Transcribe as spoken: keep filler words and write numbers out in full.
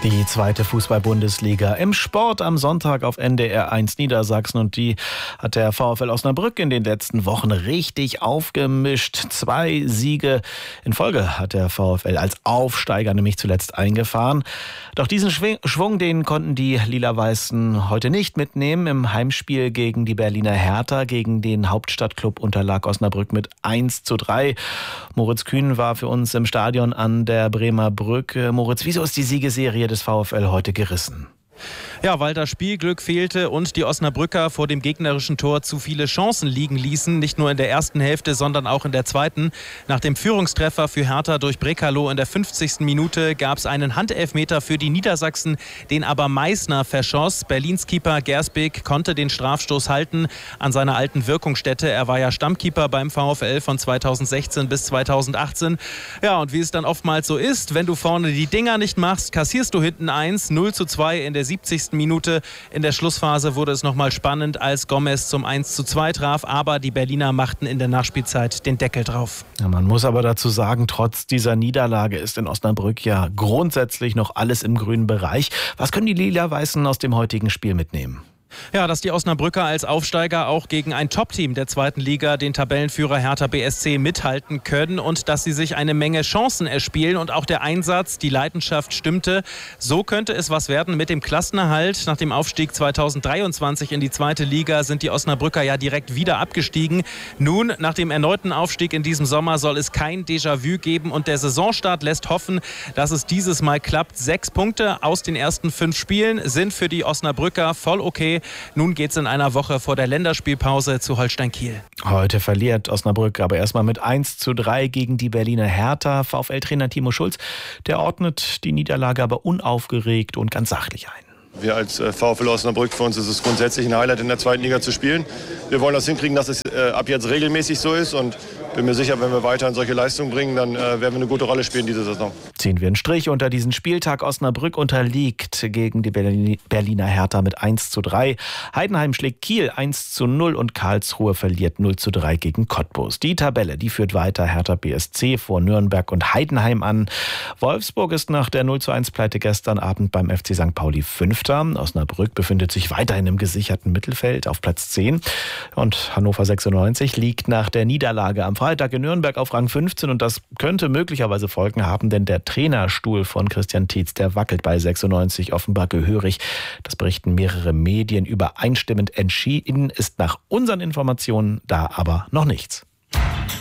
Die zweite Fußball-Bundesliga im Sport am Sonntag auf N D R eins Niedersachsen. Und die hat der VfL Osnabrück in den letzten Wochen richtig aufgemischt. Zwei Siege in Folge hat der VfL als Aufsteiger nämlich zuletzt eingefahren. Doch diesen Schwung, den konnten die Lila-Weißen heute nicht mitnehmen. Im Heimspiel gegen die Berliner Hertha, gegen den Hauptstadtklub, unterlag Osnabrück mit eins zu drei. Moritz Kühn war für uns im Stadion an der Bremer Brücke. Moritz, wieso ist die Siegesserie des VfL heute gerissen? Ja, weil das Spielglück fehlte und die Osnabrücker vor dem gegnerischen Tor zu viele Chancen liegen ließen. Nicht nur in der ersten Hälfte, sondern auch in der zweiten. Nach dem Führungstreffer für Hertha durch Brekalo in der fünfzigsten Minute gab es einen Handelfmeter für die Niedersachsen, den aber Meißner verschoss. Berlins Keeper Gersbeek konnte den Strafstoß halten an seiner alten Wirkungsstätte. Er war ja Stammkeeper beim VfL von zweitausendsechzehn bis zweitausendachtzehn. Ja, und wie es dann oftmals so ist, wenn du vorne die Dinger nicht machst, kassierst du hinten eins. null zu zwei in der siebzigsten Minute. In der Schlussphase wurde es nochmal spannend, als Gomez zum eins zu zwei traf. Aber die Berliner machten in der Nachspielzeit den Deckel drauf. Ja, man muss aber dazu sagen, trotz dieser Niederlage ist in Osnabrück ja grundsätzlich noch alles im grünen Bereich. Was können die Lila-Weißen aus dem heutigen Spiel mitnehmen? Ja, dass die Osnabrücker als Aufsteiger auch gegen ein Top-Team der zweiten Liga, den Tabellenführer Hertha B S C, mithalten können und dass sie sich eine Menge Chancen erspielen und auch der Einsatz, die Leidenschaft stimmte. So könnte es was werden mit dem Klassenerhalt. Nach dem Aufstieg zweitausenddreiundzwanzig in die zweite Liga sind die Osnabrücker ja direkt wieder abgestiegen. Nun, nach dem erneuten Aufstieg in diesem Sommer soll es kein Déjà-vu geben und der Saisonstart lässt hoffen, dass es dieses Mal klappt. Sechs Punkte aus den ersten fünf Spielen sind für die Osnabrücker voll okay. Nun geht es in einer Woche vor der Länderspielpause zu Holstein Kiel. Heute verliert Osnabrück aber erstmal mit eins zu drei gegen die Berliner Hertha. VfL-Trainer Timo Schulz, der ordnet die Niederlage aber unaufgeregt und ganz sachlich ein. Wir als VfL Osnabrück, für uns ist es grundsätzlich ein Highlight, in der zweiten Liga zu spielen. Wir wollen das hinkriegen, dass es äh, ab jetzt regelmäßig so ist und bin mir sicher, wenn wir weiterhin solche Leistungen bringen, dann äh, werden wir eine gute Rolle spielen diese Saison. Ziehen wir einen Strich unter diesen Spieltag. Osnabrück unterliegt gegen die Berliner Hertha mit eins zu drei. Heidenheim schlägt Kiel eins zu null und Karlsruhe verliert null zu drei gegen Cottbus. Die Tabelle, die führt weiter Hertha B S C vor Nürnberg und Heidenheim an. Wolfsburg ist nach der null zu eins Pleite gestern Abend beim F C Sankt Pauli Fünfter. Osnabrück befindet sich weiterhin im gesicherten Mittelfeld auf Platz zehn. Und Hannover sechsundneunzig liegt nach der Niederlage am Freitag in Nürnberg auf Rang fünfzehn. Und das könnte möglicherweise Folgen haben, denn der Trainerstuhl von Christian Tietz, der wackelt bei sechsundneunzig offenbar gehörig. Das berichten mehrere Medien. Übereinstimmend entschieden ist nach unseren Informationen da aber noch nichts.